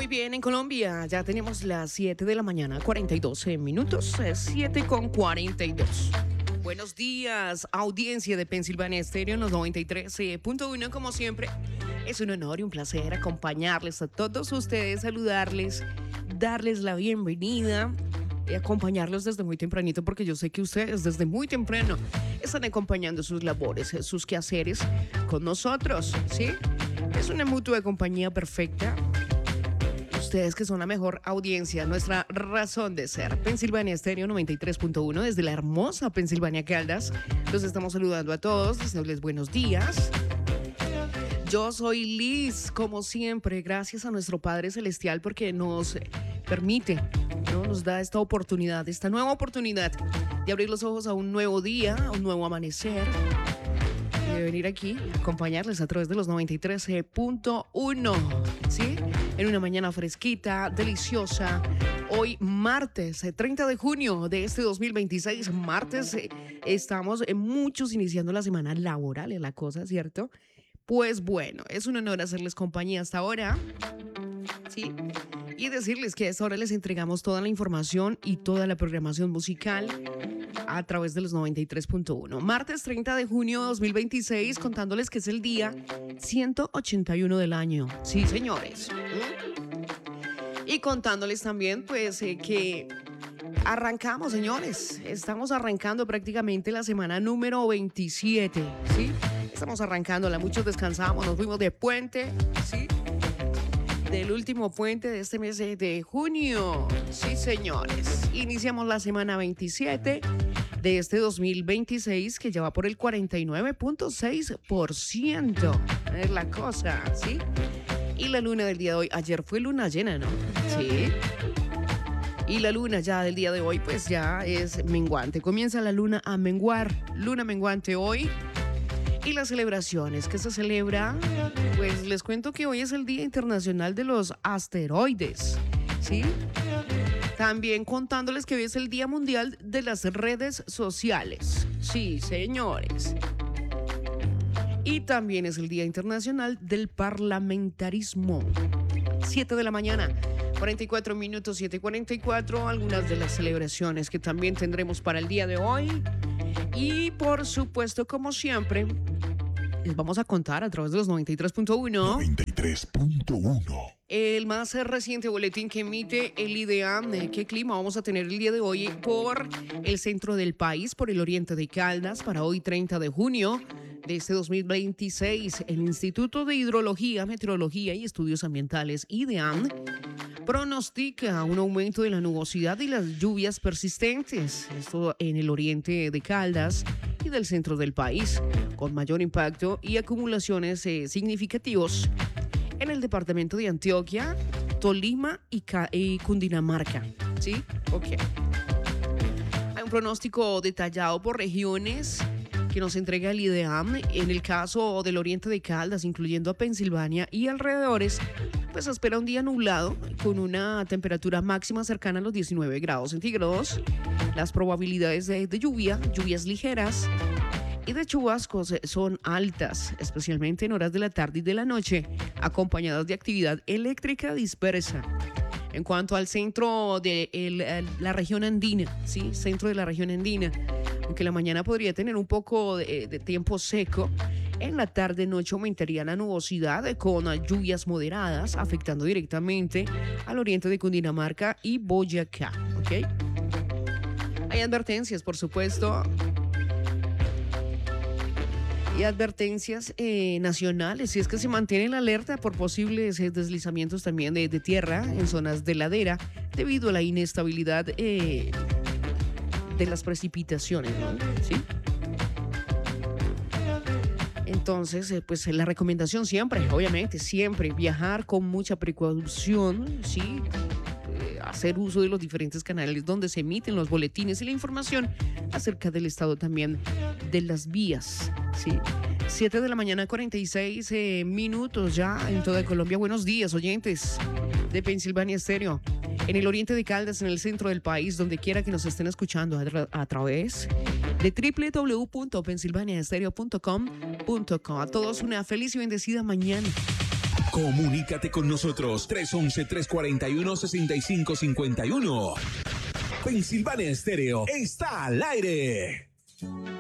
bien, en Colombia ya tenemos las 7 de la mañana, 42 minutos, 7:42. Buenos días, audiencia de Pensilvania Estéreo en los 93.1, como siempre. Es un honor y un placer acompañarles a todos ustedes, saludarles, darles la bienvenida y acompañarlos desde muy tempranito, porque yo sé que ustedes desde muy temprano están acompañando sus labores, sus quehaceres con nosotros, ¿sí? Es una mutua compañía perfecta. Ustedes que son la mejor audiencia, nuestra razón de ser. Pensilvania Estéreo 93.1 desde la hermosa Pensilvania Caldas. Los estamos saludando a todos, deseándoles buenos días. Yo soy Liz, como siempre, gracias a nuestro Padre Celestial porque nos permite, ¿no? Nos da esta oportunidad, esta nueva oportunidad de abrir los ojos a un nuevo día, a un nuevo amanecer. Y de venir aquí a acompañarles a través de los 93.1, ¿sí? En una mañana fresquita, deliciosa. Hoy martes, 30 de junio de este 2026, martes, estamos muchos iniciando la semana laboral, es la cosa, ¿cierto? Pues bueno, es un honor hacerles compañía hasta ahora, ¿sí? Y decirles que a esta hora les entregamos toda la información y toda la programación musical a través de los 93.1. Martes 30 de junio de 2026, contándoles que es el día 181 del año. Sí, señores. Y contándoles también, pues, que arrancamos, señores. Estamos arrancando prácticamente la semana número 27, ¿sí? Estamos arrancándola, muchos descansamos, nos fuimos de puente, ¿sí? Del último puente de este mes de junio. Sí, señores. Iniciamos la semana 27 de este 2026, que ya va por el 49.6%. Es la cosa, ¿sí? Y la luna del día de hoy, ayer fue luna llena, ¿no? Sí. Y la luna ya del día de hoy, pues ya es menguante. Comienza la luna a menguar. Luna menguante hoy. Y las celebraciones que se celebra, pues les cuento que hoy es el Día Internacional de los Asteroides, ¿sí? También contándoles que hoy es el Día Mundial de las Redes Sociales. Sí, señores. Y también es el Día Internacional del Parlamentarismo. 7 de la mañana, 44 minutos, 7:44. Algunas de las celebraciones que también tendremos para el día de hoy. Y por supuesto, como siempre, les vamos a contar a través de los 93.1. 93.1. El más reciente boletín que emite el IDEAM de qué clima vamos a tener el día de hoy por el centro del país, por el oriente de Caldas, para hoy 30 de junio de este 2026. El Instituto de Hidrología, Meteorología y Estudios Ambientales, IDEAM, pronostica un aumento de la nubosidad y las lluvias persistentes, esto en el oriente de Caldas y del centro del país, con mayor impacto y acumulaciones significativos en el departamento de Antioquia, Tolima y Cundinamarca. ¿Sí? Ok. Hay un pronóstico detallado por regiones que nos entrega el IDEAM. En el caso del oriente de Caldas, incluyendo a Pensilvania y alrededores, pues se espera un día nublado con una temperatura máxima cercana a los 19 grados centígrados. Las probabilidades de lluvias ligeras y de chubascos son altas, especialmente en horas de la tarde y de la noche, acompañadas de actividad eléctrica dispersa. En cuanto al centro de la región andina, ¿sí? Centro de la región andina, aunque la mañana podría tener un poco de tiempo seco, en la tarde-noche aumentaría la nubosidad con lluvias moderadas, afectando directamente al oriente de Cundinamarca y Boyacá, ¿ok? Hay advertencias, por supuesto, y advertencias nacionales, si es que se mantiene la alerta por posibles deslizamientos también de tierra en zonas de ladera debido a la inestabilidad de las precipitaciones, ¿no? ¿Sí? Entonces, pues la recomendación siempre, obviamente, siempre viajar con mucha precaución, ¿sí? Hacer uso de los diferentes canales donde se emiten los boletines y la información acerca del estado también de las vías, ¿sí? 7 de la mañana, 46 minutos ya en toda Colombia. Buenos días, oyentes de Pensilvania Estéreo. En el oriente de Caldas, en el centro del país, donde quiera que nos estén escuchando a través de www.pensilvaniaestereo.com.co. A todos una feliz y bendecida mañana. Comunícate con nosotros 311-341-6551. Pensilvania Estéreo está al aire.